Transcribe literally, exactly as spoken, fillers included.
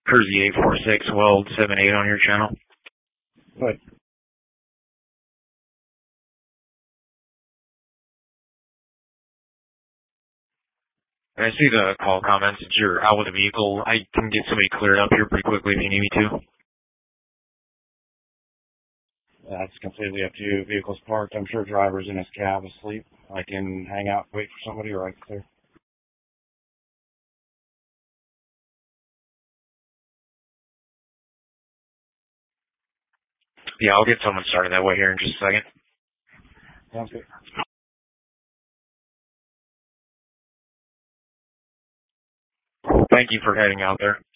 Kersey eight four six, Weld seven eight on your channel. But I see the call comments that you're out with a vehicle. I can get somebody cleared up here pretty quickly if you need me to. that's completely up to you. Vehicle's parked. I'm sure driver's in his cab asleep. I can hang out, wait for somebody, or I can clear. Yeah, I'll get someone started that way here in just a second. Sounds good. Thank you for heading out there.